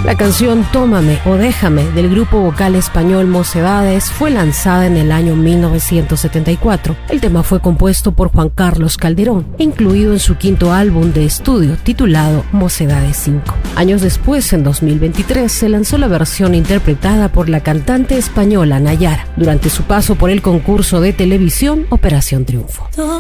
La canción Tómame o Déjame del grupo vocal español Mocedades fue lanzada en el año 1974. El tema fue compuesto por Juan Carlos Calderón e incluido en su quinto álbum de estudio titulado Mocedades 5. Años después, en 2023, se lanzó la versión interpretada por la cantante española Nayara durante su paso por el concurso de televisión Operación Triunfo.